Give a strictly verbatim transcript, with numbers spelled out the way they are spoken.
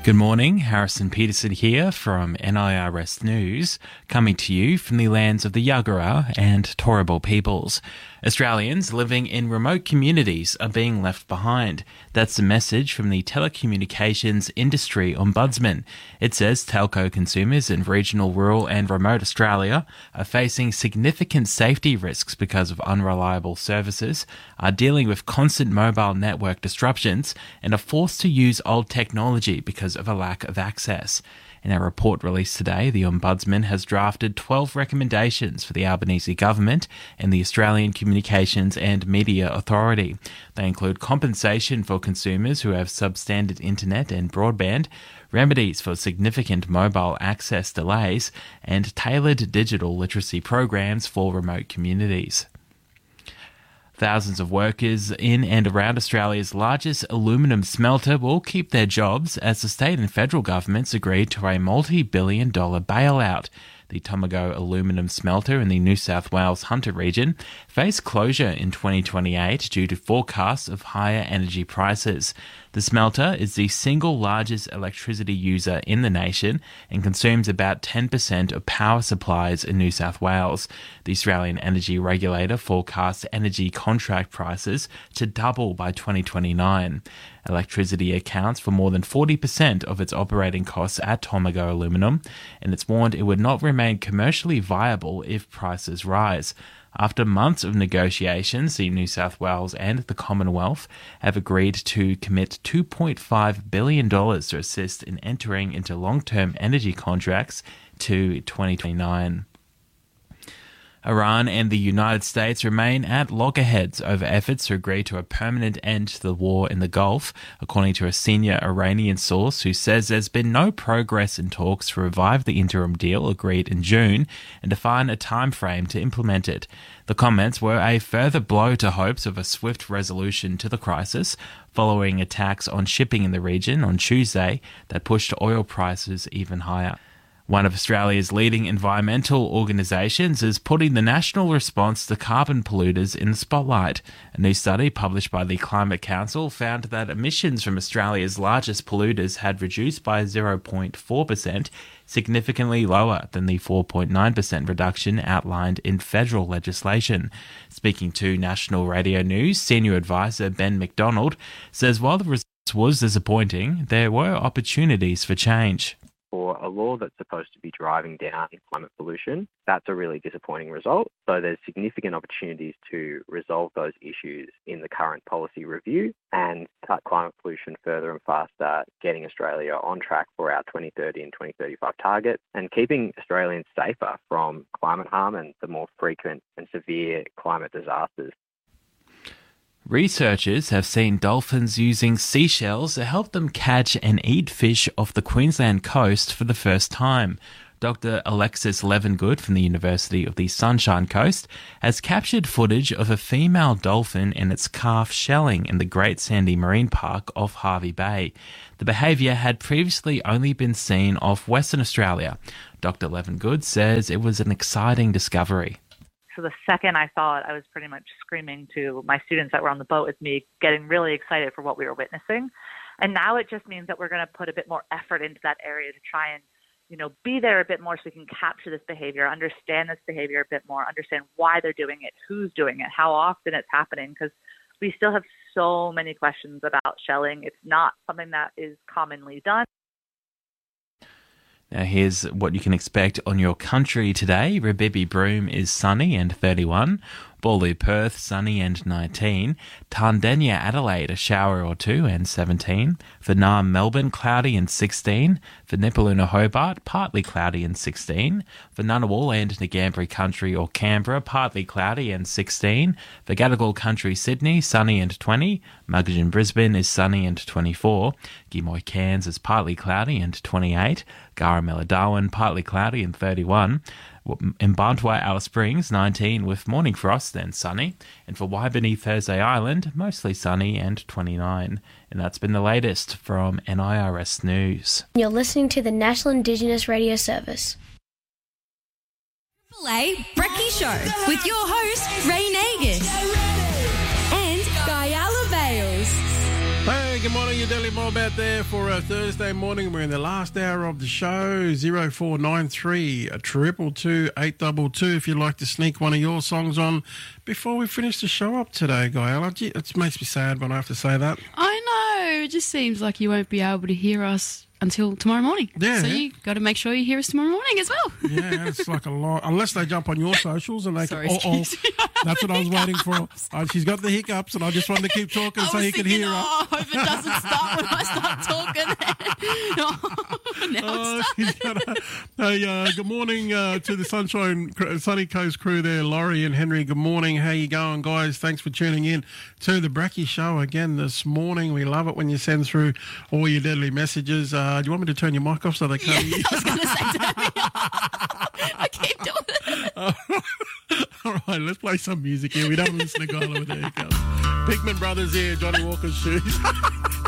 Good morning, Harrison Peterson here from N I R S News, coming to you from the lands of the Yagara and Turrbal peoples. Australians living in remote communities are being left behind. That's the message from the Telecommunications Industry Ombudsman. It says telco consumers in regional, rural and remote Australia are facing significant safety risks because of unreliable services, are dealing with constant mobile network disruptions and are forced to use old technology because of a lack of access. In a report released today, the Ombudsman has drafted twelve recommendations for the Albanese government and the Australian Communications and Media Authority. They include compensation for consumers who have substandard internet and broadband, remedies for significant mobile access delays, and tailored digital literacy programs for remote communities. Thousands of workers in and around Australia's largest aluminium smelter will keep their jobs as the state and federal governments agreed to a multi-billion dollar bailout. The Tomago aluminium smelter in the New South Wales Hunter region faced closure in twenty twenty-eight due to forecasts of higher energy prices. The smelter is the single largest electricity user in the nation and consumes about ten percent of power supplies in New South Wales. The Australian Energy Regulator forecasts energy contract prices to double by twenty twenty-nine. Electricity accounts for more than forty percent of its operating costs at Tomago Aluminium, and it's warned it would not remain commercially viable if prices rise. After months of negotiations, the New South Wales and the Commonwealth have agreed to commit two point five billion dollars to assist in entering into long-term energy contracts to twenty twenty-nine. Iran and the United States remain at loggerheads over efforts to agree to a permanent end to the war in the Gulf, according to a senior Iranian source who says there's been no progress in talks to revive the interim deal agreed in June and define a time frame to implement it. The comments were a further blow to hopes of a swift resolution to the crisis, following attacks on shipping in the region on Tuesday that pushed oil prices even higher. One of Australia's leading environmental organisations is putting the national response to carbon polluters in the spotlight. A new study published by the Climate Council found that emissions from Australia's largest polluters had reduced by zero point four percent, significantly lower than the four point nine percent reduction outlined in federal legislation. Speaking to National Radio News, Senior Advisor Ben McDonald says while the results was disappointing, there were opportunities for change. For a law that's supposed to be driving down climate pollution, that's a really disappointing result. So there's significant opportunities to resolve those issues in the current policy review and cut climate pollution further and faster, getting Australia on track for our twenty thirty and twenty thirty-five targets and keeping Australians safer from climate harm and the more frequent and severe climate disasters. Researchers have seen dolphins using seashells to help them catch and eat fish off the Queensland coast for the first time. Doctor Alexis Levengood from the University of the Sunshine Coast has captured footage of a female dolphin and its calf shelling in the Great Sandy Marine Park off Hervey Bay. The behaviour had previously only been seen off Western Australia. Doctor Levengood says it was an exciting discovery. So the second I saw it, I was pretty much screaming to my students that were on the boat with me, getting really excited for what we were witnessing. And now it just means that we're going to put a bit more effort into that area to try and, you know, be there a bit more so we can capture this behavior, understand this behavior a bit more, understand why they're doing it, who's doing it, how often it's happening, because we still have so many questions about shelling. It's not something that is commonly done. Now here's what you can expect on your country today. Rabibi Broome is sunny and thirty-one. Bawley Perth, sunny and nineteen. Tardenia Adelaide, a shower or two and seventeen. For Naarm Melbourne, cloudy and sixteen. For Nipaluna Hobart, partly cloudy and sixteen. For Ngunnawal and Ngambri Country or Canberra, partly cloudy and sixteen. For Gadigal Country Sydney, sunny and twenty. Muggeridge Brisbane is sunny and twenty-four. Gimoy Cairns is partly cloudy and twenty-eight. Garamella Darwin, partly cloudy and thirty-one. In Bantwa, Alice Springs, nineteen with morning frost and sunny. And for Waibini, Thursday Island, mostly sunny and twenty-nine. And that's been the latest from N I R S News. You're listening to the National Indigenous Radio Service. Triple A Brekkie Show with your host, Ray Nagus and Guyala Bales. Hey good morning. Your Daily Mob out there for a Thursday morning. We're in the last hour of the show. zero four nine three, triple two, eight two two if you'd like to sneak one of your songs on before we finish the show up today, Gael. It makes me sad when I have to say that. I know. It just seems like you won't be able to hear us until tomorrow morning. Yeah. So you got to make sure you hear us tomorrow morning as well. Yeah, it's like a lot. Unless they jump on your socials and they Sorry, can... Oh, excuse me. oh, that's what I was waiting for. Uh, she's got the hiccups and I just wanted to keep talking I so was you could thinking, hear her. oh, I hope it doesn't start when I start talking. now Oh, it's she's got a, hey, uh, good morning uh, to the Sunshine Sunny Coast crew there, Laurie and Henry. Good morning. How you going, guys? Thanks for tuning in to the Bracky Show again this morning. We love it when you send through all your deadly messages. Uh, do you want me to turn your mic off so they can't hear you? I was going to say, turn me off. I keep doing it. All right, let's play some music here. We don't listen to Gala with there you go. Pickman Brothers here, Johnny Walker's Shoes.